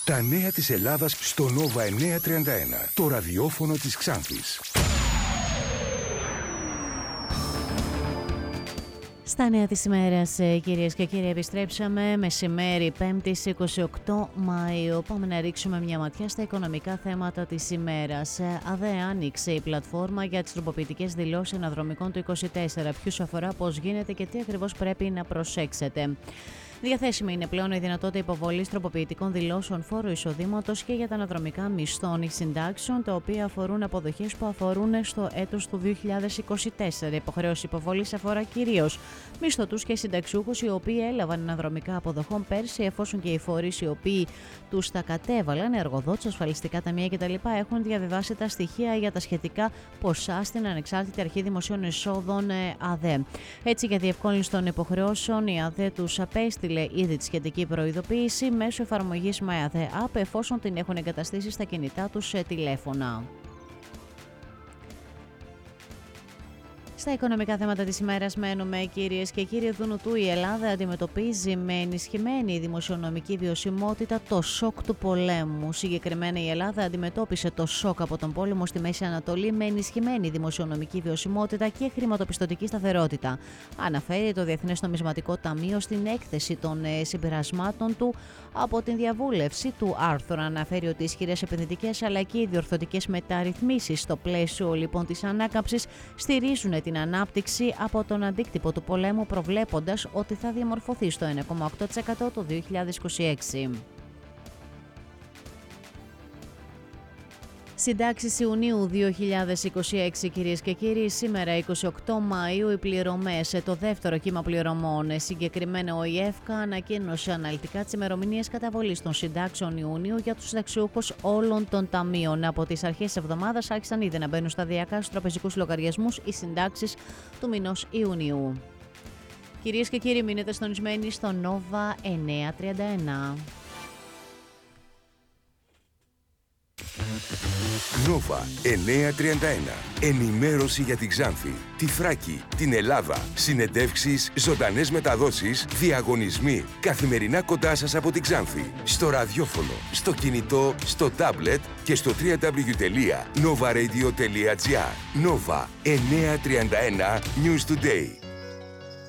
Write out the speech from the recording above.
Τα νέα της Ελλάδας στο Nova 931, το ραδιόφωνο της Ξάνθης. Στα νέα της ημέρας, κυρίες και κύριοι, επιστρέψαμε μεσημέρι 5ης 28 Μαΐου. Πάμε να ρίξουμε μια ματιά στα οικονομικά θέματα της ημέρας. ΑΔΕ άνοιξε η πλατφόρμα για τις τροποποιητικές δηλώσεις αναδρομικών του 24. Ποιους αφορά, πώς γίνεται και τι ακριβώς πρέπει να προσέξετε. Διαθέσιμη είναι πλέον η δυνατότητα υποβολής τροποποιητικών δηλώσεων φόρου εισοδήματος και για τα αναδρομικά μισθών ή συντάξεων, τα οποία αφορούν αποδοχές που αφορούν στο έτος του 2024. Η υποχρέωση υποβολής αφορά κυρίως μισθωτούς και συνταξιούχους οι οποίοι έλαβαν αναδρομικά αποδοχών πέρσι, εφόσον και οι φορείς οι οποίοι τους τα κατέβαλαν, εργοδότες, ασφαλιστικά ταμεία κτλ., έχουν διαβιβάσει τα στοιχεία για τα σχετικά ποσά στην Ανεξάρτητη Αρχή Δημοσίων Εσόδων ΑΔΕ. Έτσι, για διευκόλυνση των υποχρεώσεων, η ΑΔΕ τους απέστειλε ήδη τη σχετική προειδοποίηση μέσω εφαρμογής MyADE App, εφόσον την έχουν εγκαταστήσει στα κινητά τους τηλέφωνα. Στα οικονομικά θέματα της ημέρας μένουμε, κυρίες και κύριοι. Δουνουτού, η Ελλάδα αντιμετωπίζει με ενισχυμένη δημοσιονομική βιωσιμότητα το σοκ του πολέμου. Συγκεκριμένα, η Ελλάδα αντιμετώπισε το σοκ από τον πόλεμο στη Μέση Ανατολή με ενισχυμένη δημοσιονομική βιωσιμότητα και χρηματοπιστωτική σταθερότητα. Αναφέρει το Διεθνές Νομισματικό Ταμείο στην έκθεση των συμπερασμάτων του από την διαβούλευση του άρθρου. Αναφέρει ότι ισχυρές επενδυτικές αλλά και οι διορθωτικές μεταρρυθμίσεις στο πλαίσιο λοιπόν της ανάκαμψης στηρίζουν την ανάπτυξη από τον αντίκτυπο του πολέμου, προβλέποντας ότι θα διαμορφωθεί στο 1,8% το 2026. Συντάξεις Ιουνίου 2026, κυρίες και κύριοι. Σήμερα, 28 Μαΐου, οι πληρωμές, το δεύτερο κύμα πληρωμών. Συγκεκριμένα, ο ΙΕΦΚΑ ανακοίνωσε αναλυτικά τις ημερομηνίες καταβολής των συντάξεων Ιουνίου για τους συνταξιούχους όλων των ταμείων. Από τις αρχές της εβδομάδας άρχισαν ήδη να μπαίνουν σταδιακά στους τραπεζικούς λογαριασμούς οι συντάξεις του μηνός Ιουνίου. Κυρίες και κύριοι, μείνετε συντονισμένοι στο Nova 931. Nova 931. Ενημέρωση για την Ξάνθη, τη Θράκη, την Ελλάδα. Συνεντεύξεις, ζωντανές μεταδόσεις, διαγωνισμοί. Καθημερινά κοντά σας από την Ξάνθη. Στο ραδιόφωνο, στο κινητό, στο τάμπλετ και στο www.novaradio.gr. Nova 931 News Today.